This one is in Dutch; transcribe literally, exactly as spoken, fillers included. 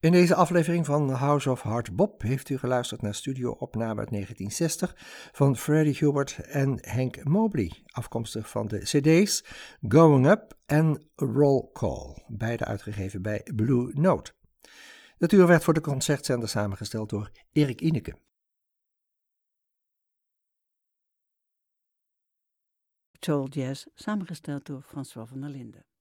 In deze aflevering van House of Hard Bop heeft u geluisterd naar studio-opname uit negentien zestig van Freddie Hubbard en Hank Mobley, afkomstig van de cd's Going Up en Roll Call, beide uitgegeven bij Blue Note. Het uur werd voor de concertzender samengesteld door Erik Ineke. Soul Jazz, samengesteld door François van der Linden.